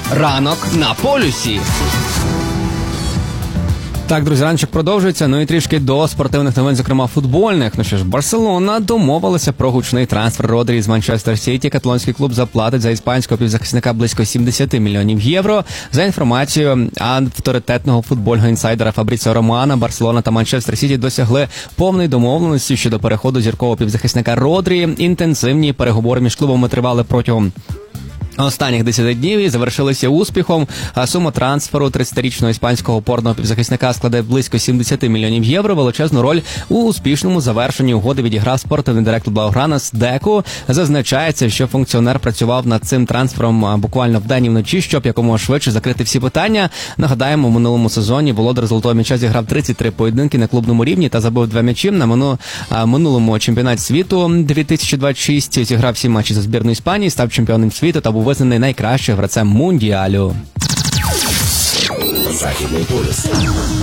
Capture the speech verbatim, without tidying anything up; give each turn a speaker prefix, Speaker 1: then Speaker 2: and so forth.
Speaker 1: Ранок на полюсі.
Speaker 2: Так, друзі, ранчик продовжується, ну і трішки до спортивних новин, зокрема футбольних. Ну що ж, Барселона домовилася про гучний трансфер Родрі з Манчестер Сіті. Каталонський клуб заплатить за іспанського півзахисника близько сімдесят мільйонів євро. За інформацією авторитетного футбольного інсайдера Фабріціо Романо, Барселона та Манчестер Сіті досягли повної домовленості щодо переходу зіркового півзахисника Родрі. Інтенсивні переговори між клубами тривали протягом останніх десять днів і завершилися успіхом. Сума трансферу тридцятирічного іспанського опорного півзахисника складе близько сімдесят мільйонів євро. Величезну роль у успішному завершенні угоди відіграв спортивний директор Блауграна Деку. Зазначається, що функціонер працював над цим трансфером буквально вдень і вночі, щоб якомога швидше закрити всі питання. Нагадаємо, в минулому сезоні володар золотого м'яча зіграв тридцять три поєдинки на клубному рівні та забив два м'ячі. На мину, минулому чемпіонаті світу дві тисячі двадцять шість зіграв всі матчі за збірну Іспанії, став чемпіоном світу та був визнаний найкращим гравцем Мундіалю.
Speaker 3: Західний полюс.